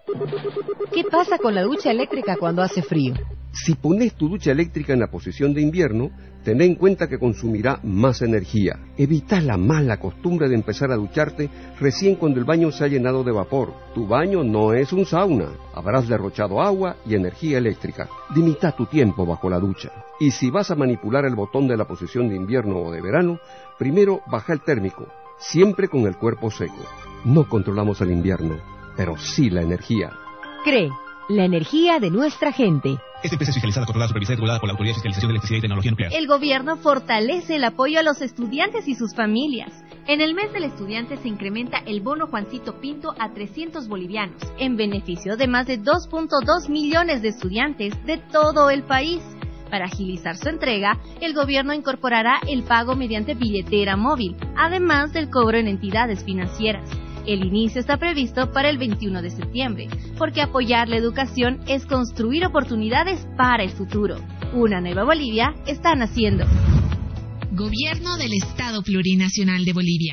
¿Qué pasa con la ducha eléctrica cuando hace frío? Si pones tu ducha eléctrica en la posición de invierno, ten en cuenta que consumirá más energía. Evita la mala costumbre de empezar a ducharte recién cuando el baño se ha llenado de vapor. Tu baño no es un sauna. Habrás derrochado agua y energía eléctrica. Limita tu tiempo bajo la ducha. Y si vas a manipular el botón de la posición de invierno o de verano, primero baja el térmico, siempre con el cuerpo seco. No controlamos el invierno, pero sí la energía. CRE, la energía de nuestra gente. Esta empresa es fiscalizada, controlada, supervisada y regulada por la Autoridad de Fiscalización de Electricidad y Tecnología Nuclear. El gobierno fortalece el apoyo a los estudiantes y sus familias. En el mes del estudiante se incrementa el bono Juancito Pinto a 300 bolivianos, en beneficio de más de 2.2 millones de estudiantes de todo el país. Para agilizar su entrega, el gobierno incorporará el pago mediante billetera móvil, además del cobro en entidades financieras. El inicio está previsto para el 21 de septiembre, porque apoyar la educación es construir oportunidades para el futuro. Una nueva Bolivia está naciendo. Gobierno del Estado Plurinacional de Bolivia.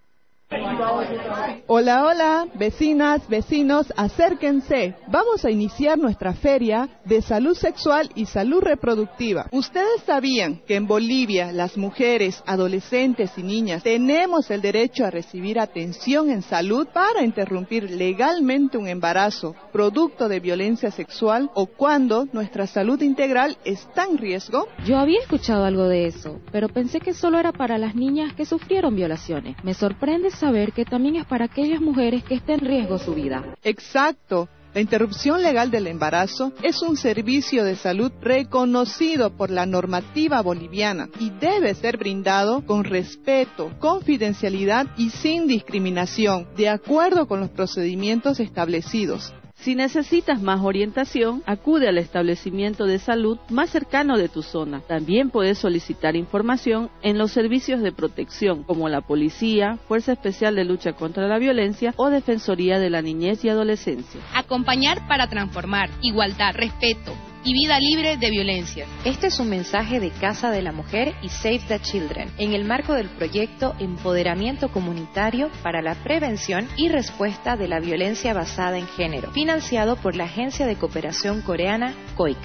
Hola, hola, vecinas, vecinos, acérquense. Vamos a iniciar nuestra feria de salud sexual y salud reproductiva. ¿Ustedes sabían que en Bolivia las mujeres, adolescentes y niñas tenemos el derecho a recibir atención en salud para interrumpir legalmente un embarazo producto de violencia sexual o cuando nuestra salud integral está en riesgo? Yo había escuchado algo de eso, pero pensé que solo era para las niñas que sufrieron violaciones. Me sorprende saber que también es para aquellas mujeres que está en riesgo su vida. Exacto. La interrupción legal del embarazo es un servicio de salud reconocido por la normativa boliviana y debe ser brindado con respeto, confidencialidad y sin discriminación, de acuerdo con los procedimientos establecidos. Si necesitas más orientación, acude al establecimiento de salud más cercano de tu zona. También puedes solicitar información en los servicios de protección, como la Policía, Fuerza Especial de Lucha contra la Violencia o Defensoría de la Niñez y Adolescencia. Acompañar para transformar, igualdad, respeto y vida libre de violencia. Este es un mensaje de Casa de la Mujer y Save the Children, en el marco del proyecto Empoderamiento Comunitario para la Prevención y Respuesta de la Violencia Basada en Género, financiado por la Agencia de Cooperación Coreana, COICA.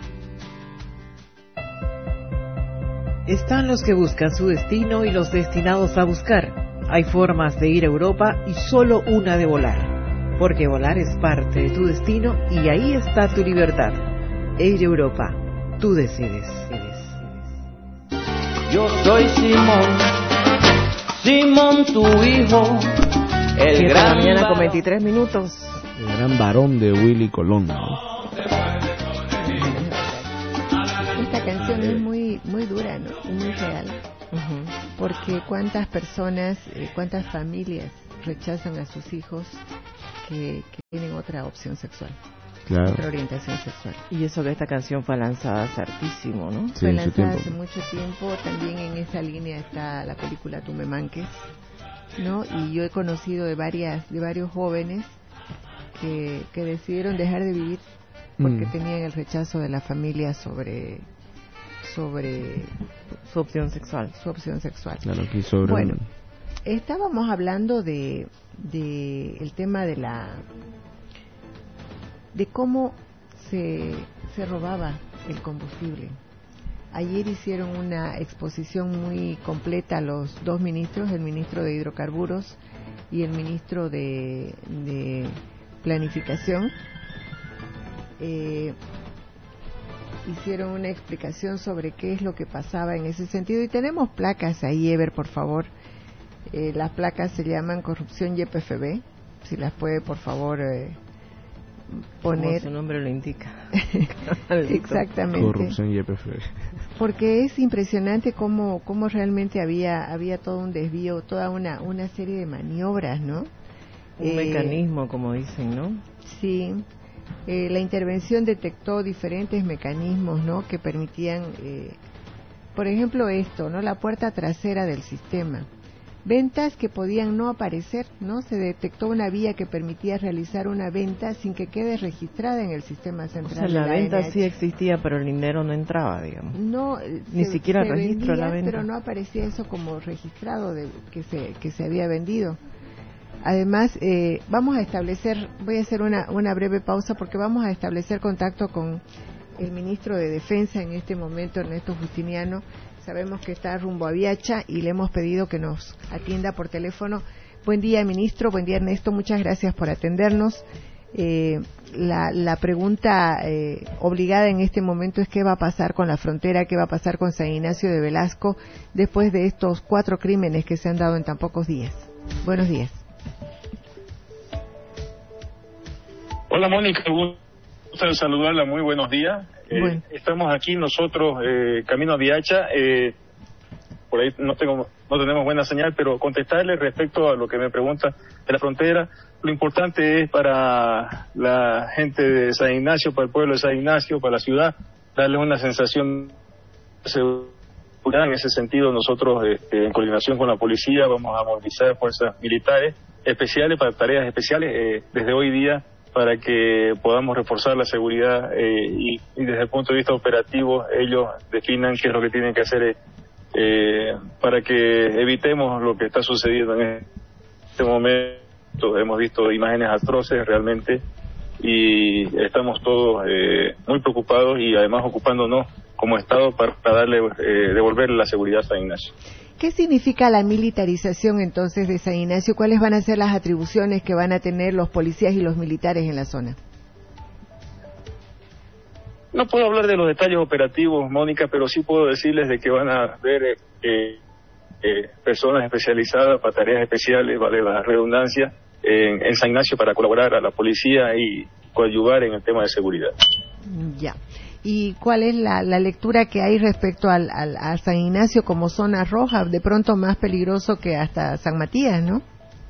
Están los que buscan su destino y los destinados a buscar. Hay formas de ir a Europa y solo una de volar. Porque volar es parte de tu destino y ahí está tu libertad. Air Europa, tú decides. Yo soy Simón, Simón tu hijo, el gran mañana con 23 minutos. El gran varón de Willy Colón, ¿no? Esta canción es muy dura, ¿no? Y muy real. Porque cuántas personas, cuántas familias rechazan a sus hijos que tienen otra opción sexual. Claro. Otra orientación sexual. Y eso que esta canción fue lanzada hace hartísimo, ¿no? Sí, fue lanzada hace mucho tiempo. También en esa línea está la película Tú me manques, ¿no? Y yo he conocido de varios jóvenes que decidieron dejar de vivir porque tenían el rechazo de la familia sobre su opción sexual. Claro, aquí sobre. Bueno, estábamos hablando de el tema de cómo se robaba el combustible. Ayer hicieron una exposición muy completa los dos ministros, el ministro de Hidrocarburos y el ministro de Planificación. Hicieron una explicación sobre qué es lo que pasaba en ese sentido y tenemos placas ahí, Ever, por favor. Las placas se llaman Corrupción YPFB, si las puede por favor poner. Como su nombre lo indica. Exactamente. Corrupción YPFB. Porque es impresionante cómo realmente había todo un desvío, toda una serie de maniobras, ¿no? Un mecanismo, como dicen, ¿no? Sí. La intervención detectó diferentes mecanismos, ¿no? Que permitían, por ejemplo, esto, ¿no? La puerta trasera del sistema. Ventas que podían no aparecer, ¿no? Se detectó una vía que permitía realizar una venta sin que quede registrada en el sistema central. O sea, la venta NH. Sí existía, pero el dinero no entraba, digamos. No, ni siquiera registro vendía, la venta. Pero no aparecía eso como registrado de que se había vendido. Además, vamos a establecer, voy a hacer una breve pausa porque vamos a establecer contacto con el ministro de Defensa en este momento, Ernesto Justiniano. Sabemos que está rumbo a Viacha y le hemos pedido que nos atienda por teléfono. Buen día, ministro. Buen día, Ernesto. Muchas gracias por atendernos. La pregunta obligada en este momento es qué va a pasar con la frontera, qué va a pasar con San Ignacio de Velasco después de estos 4 crímenes que se han dado en tan pocos días. Buenos días. Hola, Mónica. Gusto saludarla. Muy buenos días. Bueno. Estamos aquí nosotros, camino a Viacha. Por ahí no tenemos buena señal, pero contestarle respecto a lo que me pregunta de la frontera. Lo importante es para la gente de San Ignacio, para el pueblo de San Ignacio, para la ciudad, darles una sensación de seguridad. En ese sentido, nosotros, en coordinación con la policía, vamos a movilizar fuerzas militares especiales para tareas especiales desde hoy día, para que podamos reforzar la seguridad y desde el punto de vista operativo ellos definan qué es lo que tienen que hacer para que evitemos lo que está sucediendo en este momento. Hemos visto imágenes atroces realmente y estamos todos muy preocupados y además ocupándonos como Estado para devolverle la seguridad a San Ignacio. ¿Qué significa la militarización entonces de San Ignacio? ¿Cuáles van a ser las atribuciones que van a tener los policías y los militares en la zona? No puedo hablar de los detalles operativos, Mónica, pero sí puedo decirles de que van a haber personas especializadas para tareas especiales, vale la redundancia, en San Ignacio para colaborar a la policía y coadyuvar en el tema de seguridad. Ya. ¿Y cuál es la lectura que hay respecto a San Ignacio como zona roja, de pronto más peligroso que hasta San Matías, ¿no?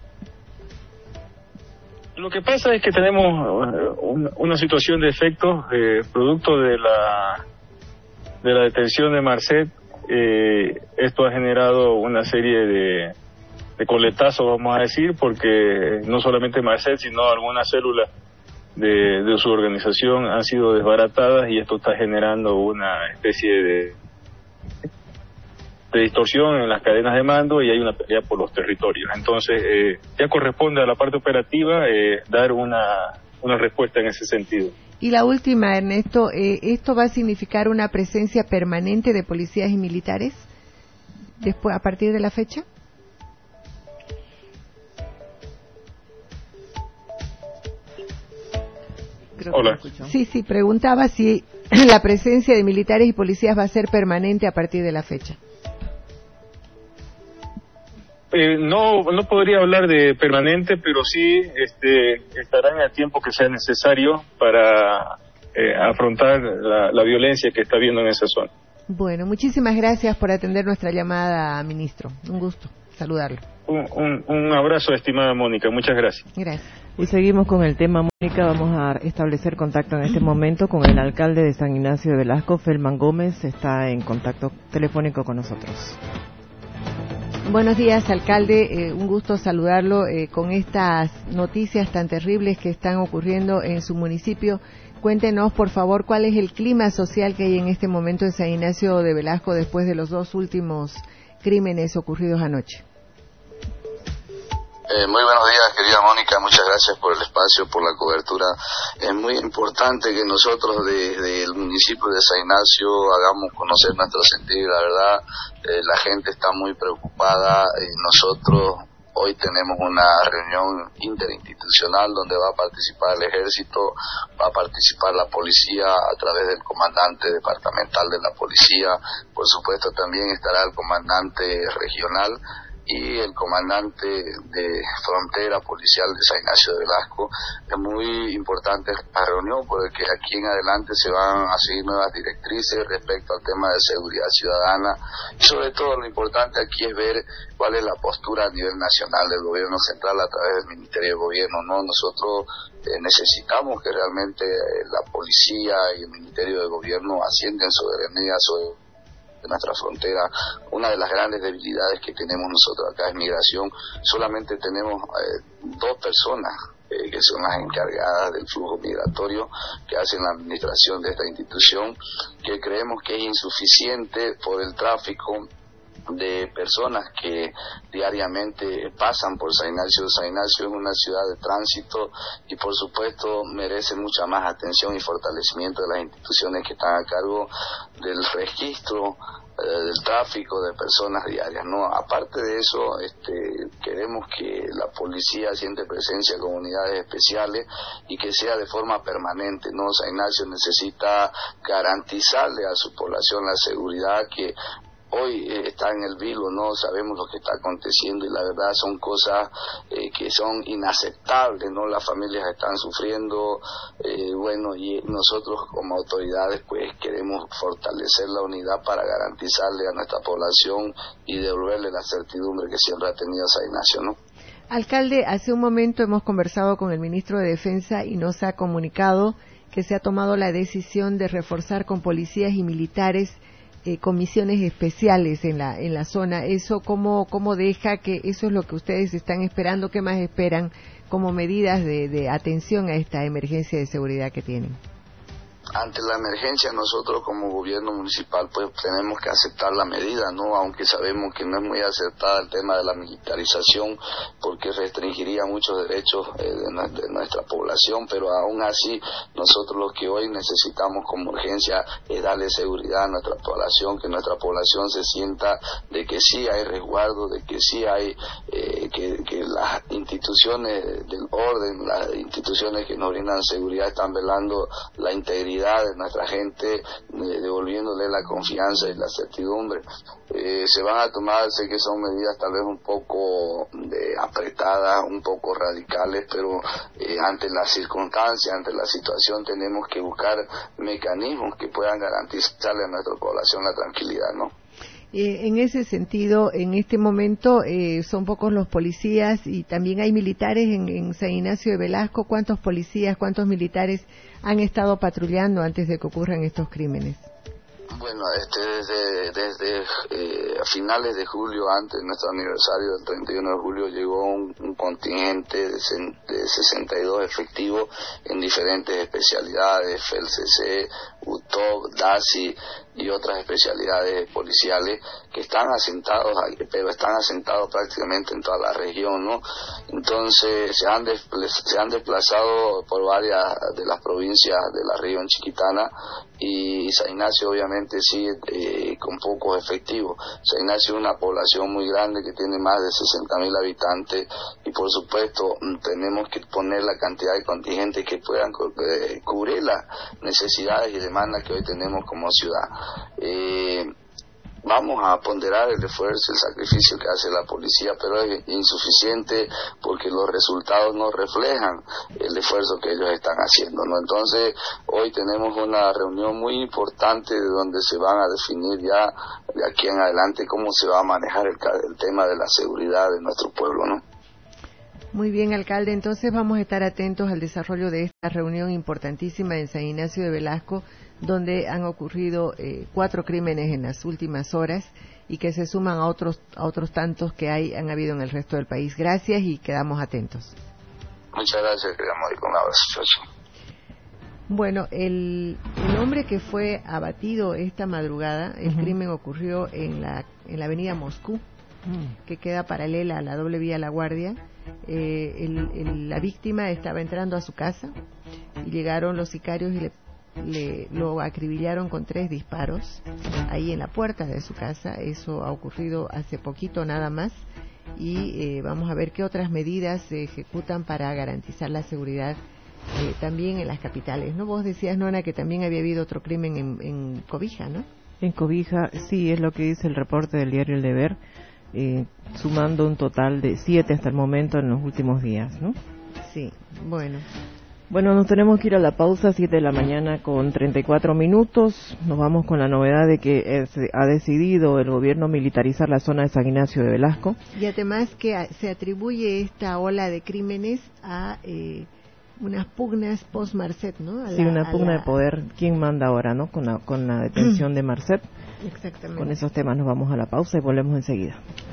Lo que pasa es que tenemos una situación de efectos producto de la detención de Marcet. Esto ha generado una serie de coletazos, vamos a decir, porque no solamente Marcet, sino algunas células de su organización han sido desbaratadas y esto está generando una especie de distorsión en las cadenas de mando y hay una pelea por los territorios. Entonces, ya corresponde a la parte operativa dar una respuesta en ese sentido. Y la última, Ernesto, ¿esto va a significar una presencia permanente de policías y militares después, a partir de la fecha? Hola. Sí, preguntaba si la presencia de militares y policías va a ser permanente a partir de la fecha. No podría hablar de permanente, pero sí estarán el tiempo que sea necesario para afrontar la violencia que está habiendo en esa zona. Bueno, muchísimas gracias por atender nuestra llamada, ministro. Un gusto saludarlo. Un abrazo, estimada Mónica. Muchas gracias. Gracias. Y seguimos con el tema, Mónica. Vamos a establecer contacto en este momento con el alcalde de San Ignacio de Velasco, Felman Gómez. Está en contacto telefónico con nosotros. Buenos días, alcalde. Un gusto saludarlo con estas noticias tan terribles que están ocurriendo en su municipio. Cuéntenos, por favor, cuál es el clima social que hay en este momento en San Ignacio de Velasco después de los 2 últimos crímenes ocurridos anoche. Muy buenos días, querida Mónica, muchas gracias por el espacio, por la cobertura. Es muy importante que nosotros desde el municipio de San Ignacio hagamos conocer nuestro sentir. La verdad, la gente está muy preocupada. Nosotros hoy tenemos una reunión interinstitucional donde va a participar el ejército, va a participar la policía a través del comandante departamental de la policía. Por supuesto también estará el comandante regional y el comandante de frontera policial de San Ignacio de Velasco. Es muy importante esta reunión porque aquí en adelante se van a seguir nuevas directrices respecto al tema de seguridad ciudadana y sobre todo lo importante aquí es ver cuál es la postura a nivel nacional del gobierno central a través del Ministerio de Gobierno, ¿no? Nosotros necesitamos que realmente la policía y el Ministerio de Gobierno asciendan soberanía sobre de nuestra frontera. Una de las grandes debilidades que tenemos nosotros acá es migración. Solamente tenemos 2 personas que son las encargadas del flujo migratorio, que hacen la administración de esta institución, que creemos que es insuficiente por el tráfico de personas que diariamente pasan por San Ignacio. San Ignacio es una ciudad de tránsito y por supuesto merece mucha más atención y fortalecimiento de las instituciones que están a cargo del registro del tráfico de personas diarias, ¿no? Aparte de eso, queremos que la policía siente presencia en comunidades especiales y que sea de forma permanente, ¿no? San Ignacio necesita garantizarle a su población la seguridad que hoy está en el vilo, ¿no? Sabemos lo que está aconteciendo y la verdad son cosas que son inaceptables, ¿no? Las familias están sufriendo, y nosotros como autoridades pues queremos fortalecer la unidad para garantizarle a nuestra población y devolverle la certidumbre que siempre ha tenido San Ignacio, ¿no? Alcalde, hace un momento hemos conversado con el ministro de Defensa y nos ha comunicado que se ha tomado la decisión de reforzar con policías y militares comisiones especiales en la zona. Eso cómo deja que eso es lo que ustedes están esperando, qué más esperan como medidas de atención a esta emergencia de seguridad que tienen. Ante la emergencia nosotros como gobierno municipal pues tenemos que aceptar la medida, ¿no? Aunque sabemos que no es muy acertada el tema de la militarización porque restringiría muchos derechos de nuestra población, pero aún así nosotros lo que hoy necesitamos como urgencia es darle seguridad a nuestra población, que nuestra población se sienta de que sí hay resguardo, de que sí hay que las instituciones del orden, las instituciones que nos brindan seguridad están velando la integridad de nuestra gente, devolviéndole la confianza y la certidumbre. Se van a tomar, sé que son medidas tal vez un poco apretadas, un poco radicales, pero ante las circunstancias, ante la situación tenemos que buscar mecanismos que puedan garantizarle a nuestra población la tranquilidad, ¿no? En ese sentido, en este momento son pocos los policías y también hay militares en San Ignacio de Velasco. ¿Cuántos policías, cuántos militares han estado patrullando antes de que ocurran estos crímenes? Bueno, desde finales de julio, antes de nuestro aniversario del 31 de julio, llegó un contingente de 62 efectivos en diferentes especialidades, FELCC, UTOP, DASI y otras especialidades policiales que están asentados, pero están asentados prácticamente en toda la región, ¿no? Entonces se han desplazado por varias de las provincias de la región chiquitana y San Ignacio obviamente sigue con pocos efectivos. San Ignacio es una población muy grande que tiene más de 60.000 habitantes y por supuesto tenemos que poner la cantidad de contingentes que puedan cubrir las necesidades y demandas que hoy tenemos como ciudad. Vamos a ponderar el esfuerzo, el sacrificio que hace la policía, pero es insuficiente porque los resultados no reflejan el esfuerzo que ellos están haciendo, ¿no? Entonces, hoy tenemos una reunión muy importante de donde se van a definir ya de aquí en adelante cómo se va a manejar el tema de la seguridad de nuestro pueblo, ¿no? Muy bien, alcalde. Entonces vamos a estar atentos al desarrollo de esta reunión importantísima en San Ignacio de Velasco, donde han ocurrido 4 crímenes en las últimas horas y que se suman a otros tantos que han habido en el resto del país. Gracias y quedamos atentos. Muchas gracias, quedamos ahí con un abrazo. Bueno, el hombre que fue abatido esta madrugada, el crimen ocurrió en la avenida Moscú, que queda paralela a la doble vía La Guardia. La víctima estaba entrando a su casa y llegaron los sicarios y lo acribillaron con 3 disparos ahí en la puerta de su casa. Eso ha ocurrido hace poquito nada más y vamos a ver qué otras medidas se ejecutan para garantizar la seguridad también en las capitales, ¿no? Vos decías, Nona, que también había habido otro crimen en Cobija, ¿no? En Cobija, sí, es lo que dice el reporte del diario El Deber, sumando un total de 7 hasta el momento en los últimos días, ¿no? Sí, bueno. Bueno, nos tenemos que ir a la pausa, 7 de la mañana con 34 minutos. Nos vamos con la novedad de que ha decidido el gobierno militarizar la zona de San Ignacio de Velasco. Y además que se atribuye esta ola de crímenes a unas pugnas post-Marcet, ¿no? Sí, una pugna de poder. ¿Quién manda ahora, no? Con la detención de Marcet. Exactamente. Con esos temas nos vamos a la pausa y volvemos enseguida.